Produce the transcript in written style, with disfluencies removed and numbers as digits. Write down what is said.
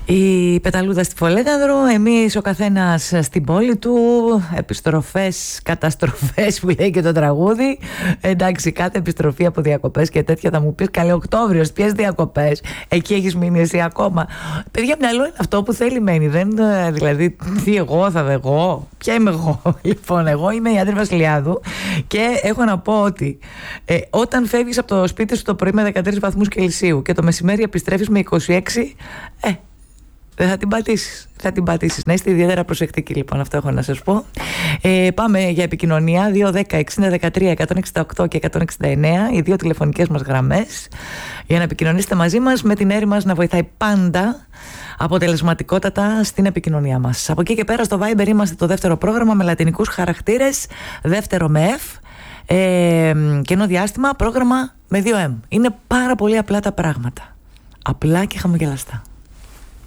Η πεταλούδα στη Φολέγανδρο, εμείς ο καθένας στην πόλη του, επιστροφές, καταστροφές που λέει και το τραγούδι. Εντάξει, κάθε επιστροφή από διακοπές και τέτοια θα μου πεις καλή Οκτώβριος, ποιες διακοπές, εκεί έχεις μείνει εσύ ακόμα. Παιδιά, μυαλό είναι αυτό που θέλει μένει, δεν, δηλαδή τι εγώ θα εγώ, ποια είμαι εγώ. Λοιπόν, εγώ είμαι η Άντρη Βασιλιάδου και έχω να πω ότι όταν φεύγεις από το σπίτι σου το πρωί με 13 βαθμούς Κελσίου και το μεσημέρι επιστρέφεις με 26, δεν θα την πατήσεις. Θα την πατήσεις. Να είστε ιδιαίτερα προσεκτικοί, λοιπόν, αυτό έχω να σας πω. Πάμε για επικοινωνία. 210-60-13-168 και 169, οι δύο τηλεφωνικές μας γραμμές, για να επικοινωνήσετε μαζί μας, με την Έρη μας να βοηθάει πάντα αποτελεσματικότατα στην επικοινωνία μας. Από εκεί και πέρα στο Viber είμαστε το δεύτερο πρόγραμμα με λατινικούς χαρακτήρες, δεύτερο με F, κενό διάστημα, πρόγραμμα με 2M. Είναι πάρα πολύ απλά τα πράγματα. Απλά και χαμογελαστά.